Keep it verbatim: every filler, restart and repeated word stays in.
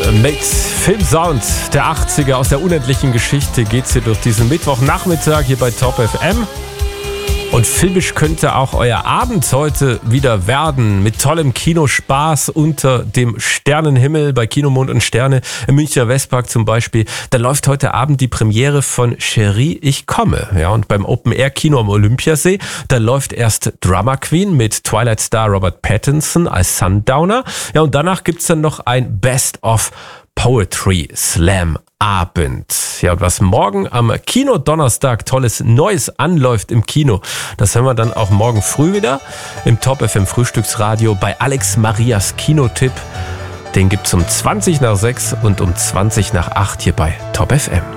Mit Filmsound der achtziger aus der unendlichen Geschichte geht's hier durch diesen Mittwochnachmittag hier bei Top F M. Und filmisch könnte auch euer Abend heute wieder werden, mit tollem Kinospaß unter dem Sternenhimmel bei Kinomond und Sterne im Münchner Westpark zum Beispiel. Da läuft heute Abend die Premiere von Cherie, ich komme. Ja, und beim Open-Air-Kino am Olympiasee, da läuft erst Drama Queen mit Twilight Star Robert Pattinson als Sundowner. Ja, und danach gibt's dann noch ein Best-of Poetry Slam Abend. Ja, und was morgen am Kino-Donnerstag tolles Neues anläuft im Kino, das hören wir dann auch morgen früh wieder im Top F M Frühstücksradio bei Alex Marias Kinotipp. Den gibt's um zwanzig nach sechs und um zwanzig nach acht hier bei Top F M.